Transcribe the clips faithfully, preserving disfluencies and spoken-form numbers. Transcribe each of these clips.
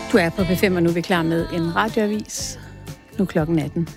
Du er på P fem, og nu er vi klar med en radioavis. Nu klokken atten.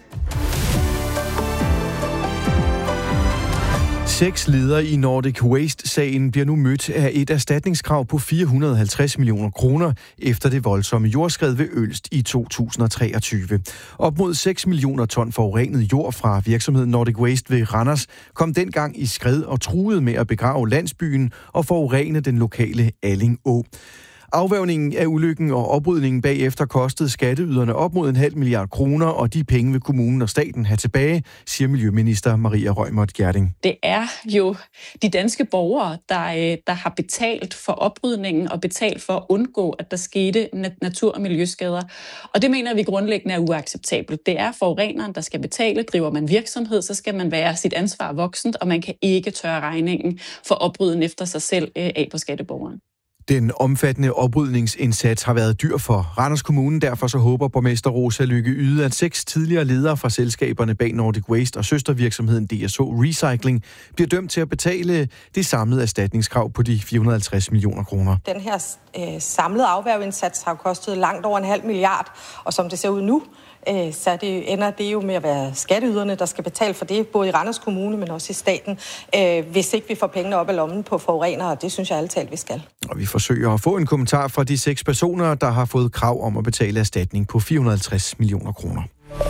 Seks ledere i Nordic Waste-sagen bliver nu mødt af et erstatningskrav på fire hundrede og halvtreds millioner kroner efter det voldsomme jordskred ved Ølst i to tusind og treogtyve. Op mod seks millioner ton forurenet jord fra virksomheden Nordic Waste ved Randers kom dengang i skred og truede med at begrave landsbyen og forurene den lokale Alling Å. Afværgningen af ulykken og oprydningen bagefter kostede skatteyderne op mod en halv milliard kroner, og de penge vil kommunen og staten have tilbage, siger Miljøminister Maria Reumert Gjerding. Det er jo de danske borgere, der, der har betalt for oprydningen og betalt for at undgå, at der skete natur- og miljøskader. Og det mener vi grundlæggende er uacceptabelt. Det er forureneren, der skal betale. Driver man virksomhed, så skal man være sit ansvar voksent, og man kan ikke tørre regningen for oprydningen efter sig selv af på skatteborgeren. Den omfattende oprydningsindsats har været dyr for Randers Kommune. Derfor så håber borgmester Rosa Lykke Yde, at seks tidligere ledere fra selskaberne bag Nordic Waste og søstervirksomheden D S H Recycling bliver dømt til at betale det samlede erstatningskrav på de fire hundrede og halvtreds millioner kroner. Den her øh, samlede afværgeindsats har kostet langt over en halv milliard, og som det ser ud nu, øh, så det ender det jo med at være skatteyderne, der skal betale for det, både i Randers Kommune, men også i staten, øh, hvis ikke vi får pengene op af lommen på forurenere, og det synes jeg altid, vi skal. Og vi forsøger at få en kommentar fra de seks personer, der har fået krav om at betale erstatning på fire hundrede og halvtreds millioner kroner.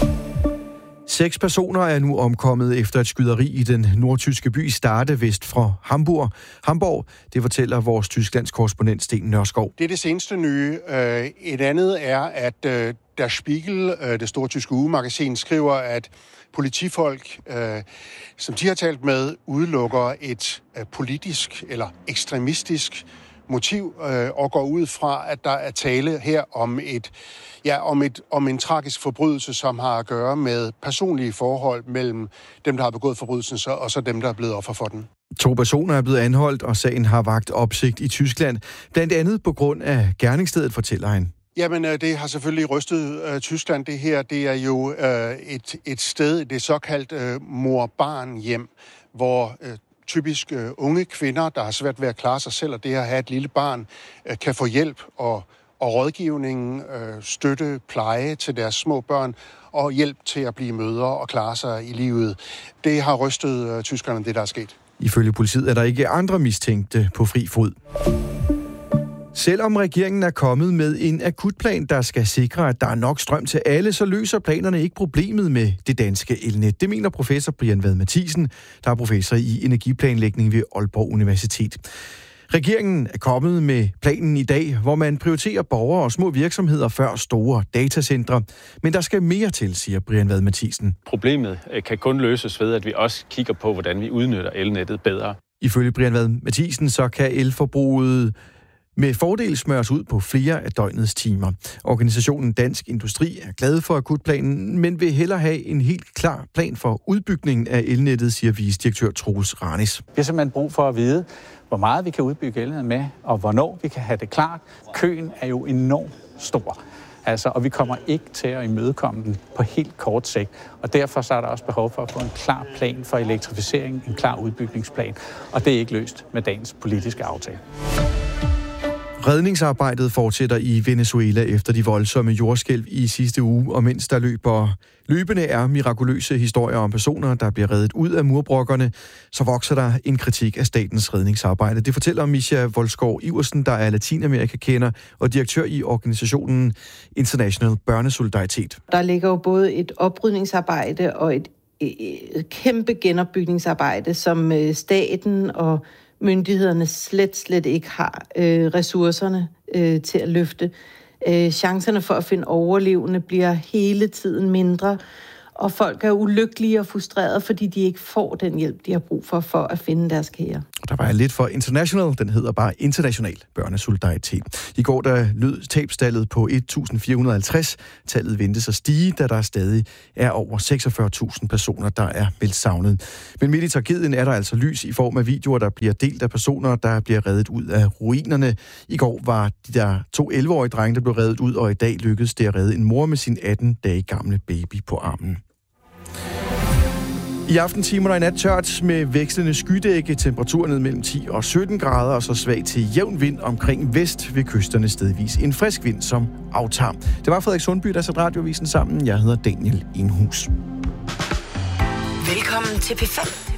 Seks personer er nu omkommet efter et skyderi i den nordtyske by Stade vest for Hamburg. Hamburg, det fortæller vores Tysklands korrespondent Sten Nørskov. Det er det seneste nye. Et andet er, at Der Spiegel, det store tyske ugemagasin, skriver, at politifolk, som de har talt med, udelukker et politisk eller ekstremistisk motiv øh, og går ud fra, at der er tale her om et ja om et om en tragisk forbrydelse, som har at gøre med personlige forhold mellem dem, der har begået forbrydelsen, så, og så dem, der er blevet offer for den. To personer er blevet anholdt, og sagen har vakt opsigt i Tyskland, blandt andet på grund af gerningsstedet, fortæller han. Jamen, det har selvfølgelig rystet øh, Tyskland. Det her, det er jo øh, et et sted, det såkaldt øh, mor-barn-hjem, hvor øh, typisk øh, unge kvinder, der har svært ved at klare sig selv, og det at have et lille barn, øh, kan få hjælp og, og rådgivning, øh, støtte, pleje til deres små børn, og hjælp til at blive mødre og klare sig i livet. Det har rystet øh, tyskerne, det der er sket. Ifølge politiet er der ikke andre mistænkte på fri fod. Selvom regeringen er kommet med en akutplan, der skal sikre, at der er nok strøm til alle, så løser planerne ikke problemet med det danske elnet. Det mener professor Brian Vad Mathiesen, der er professor i energiplanlægning ved Aalborg Universitet. Regeringen er kommet med planen i dag, hvor man prioriterer borgere og små virksomheder før store datacentre. Men der skal mere til, siger Brian Vad Mathiesen. Problemet kan kun løses ved, at vi også kigger på, hvordan vi udnytter elnettet bedre. Ifølge Brian Vad Mathiesen, så kan elforbruget med fordel smøres ud på flere af døgnets timer. Organisationen Dansk Industri er glad for akutplanen, men vil hellere have en helt klar plan for udbygningen af elnettet, siger vicedirektør Troels Ranis. Vi har simpelthen brug for at vide, hvor meget vi kan udbygge elnettet med, og hvornår vi kan have det klart. Køen er jo enormt stor, altså, og vi kommer ikke til at imødekomme den på helt kort sigt. Og derfor så er der også behov for at få en klar plan for elektrificering, en klar udbygningsplan, og det er ikke løst med dagens politiske aftale. Redningsarbejdet fortsætter i Venezuela efter de voldsomme jordskælv i sidste uge, og mens der løber løbende er mirakuløse historier om personer, der bliver reddet ud af murbrokkerne, så vokser der en kritik af statens redningsarbejde. Det fortæller Misha Volskov Iversen, der er Latinamerika-kender og direktør i organisationen International Børnesolidaritet. Der ligger jo både et oprydningsarbejde og et, et kæmpe genopbygningsarbejde, som staten og myndighederne slet, slet ikke har øh, ressourcerne øh, til at løfte. Øh, chancerne for at finde overlevende bliver hele tiden mindre, og folk er ulykkelige og frustrerede, fordi de ikke får den hjælp, de har brug for, for at finde deres kære. Der var jeg lidt for international. Den hedder bare International Børnesolidaritet. I går der lød tabstallet på et tusind fire hundrede og halvtreds. Tallet ventes at stige, da der stadig er over seksogfyrre tusind personer, der er meldt savnet. Men midt i tragedien er der altså lys i form af videoer, der bliver delt af personer, der bliver reddet ud af ruinerne. I går var de der to elleve-årige drenge, der blev reddet ud, og i dag lykkedes det at redde en mor med sin atten dage gamle baby på armen. I aftentimerne i nat tørt med vekslende skydække, temperaturer ned mellem ti og sytten grader, og så svag til jævn vind omkring vest ved kysterne stedvis. En frisk vind, som aftager. Det var Frederik Sundby, der satte Radiovisen sammen. Jeg hedder Daniel Enhus. Velkommen til P fem.